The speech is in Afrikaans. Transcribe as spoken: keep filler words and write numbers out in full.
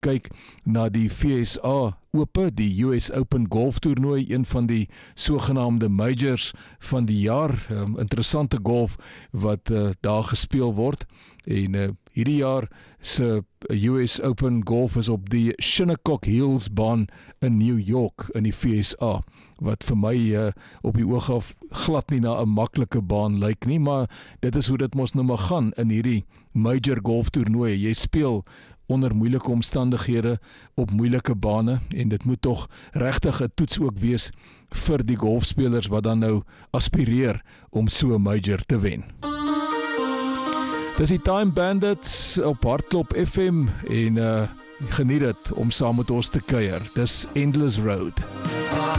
kyk na die V S A Ope, die U S Open Golf toernooi, een van die sogenaamde majors van die jaar. Um, interessante golf wat uh, daar gespeel word. En uh, hierdie jaar se U S Open Golf is op die Shinnecock Hills baan in New York in die V S A, wat vir my uh, op die oog af glad nie na 'n maklike baan lyk nie, maar dit is hoe dit mos nou maar gaan in hierdie major golf toernooie. Jy speel onder moeilike omstandighede op moeilike bane en dit moet tog regtig 'n toets ook wees vir die golfspelers wat dan nou aspireer om so 'n major te wen. Dis die Time Bandits op Hartklop F M en uh, geniet dit om saam met ons te kuier. Dis Endless Road.